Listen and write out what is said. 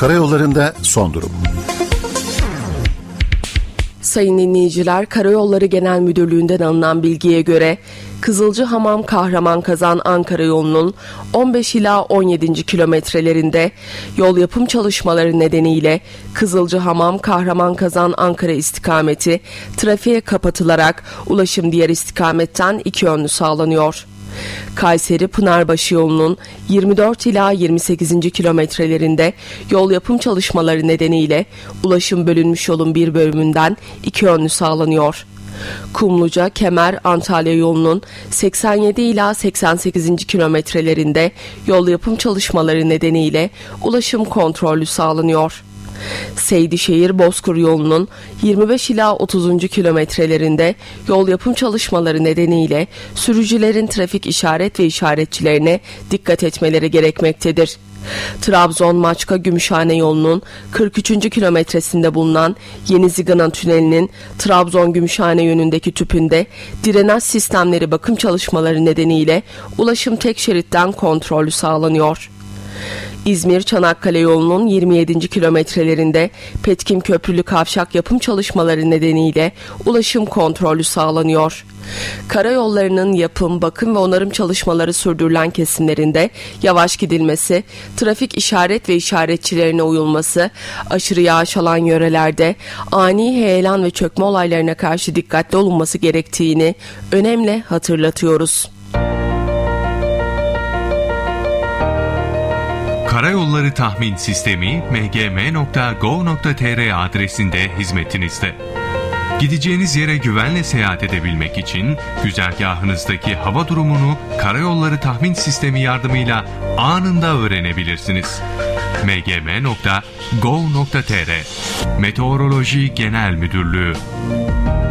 Karayollarında son durum. Sayın dinleyiciler, Karayolları Genel Müdürlüğü'nden alınan bilgiye göre Kızılcahamam Kahraman-Kazan Ankara yolunun 15 ila 17. kilometrelerinde yol yapım çalışmaları nedeniyle Kızılcahamam Kahraman-Kazan Ankara istikameti trafiğe kapatılarak ulaşım diğer istikametten iki yönlü sağlanıyor. Kayseri-Pınarbaşı yolunun 24 ila 28. kilometrelerinde yol yapım çalışmaları nedeniyle ulaşım bölünmüş yolun bir bölümünden iki yönlü sağlanıyor. Kumluca-Kemer-Antalya yolunun 87 ila 88. kilometrelerinde yol yapım çalışmaları nedeniyle ulaşım kontrollü sağlanıyor. Seydişehir-Bozkır yolunun 25 ila 30. kilometrelerinde yol yapım çalışmaları nedeniyle sürücülerin trafik işaret ve işaretçilerine dikkat etmeleri gerekmektedir. Trabzon-Maçka-Gümüşhane yolunun 43. kilometresinde bulunan Yeni Zigana Tüneli'nin Trabzon-Gümüşhane yönündeki tüpünde drenaj sistemleri bakım çalışmaları nedeniyle ulaşım tek şeritten kontrollü sağlanıyor. İzmir-Çanakkale yolunun 27. kilometrelerinde Petkim Köprülü Kavşak yapım çalışmaları nedeniyle ulaşım kontrollü sağlanıyor. Karayollarının yapım, bakım ve onarım çalışmaları sürdürülen kesimlerinde yavaş gidilmesi, trafik işaret ve işaretçilerine uyulması, aşırı yağış alan yörelerde ani heyelan ve çökme olaylarına karşı dikkatli olunması gerektiğini önemli hatırlatıyoruz. Karayolları Tahmin Sistemi mgm.gov.tr adresinde hizmetinizde. Gideceğiniz yere güvenle seyahat edebilmek için güzergahınızdaki hava durumunu Karayolları Tahmin Sistemi yardımıyla anında öğrenebilirsiniz. mgm.gov.tr Meteoroloji Genel Müdürlüğü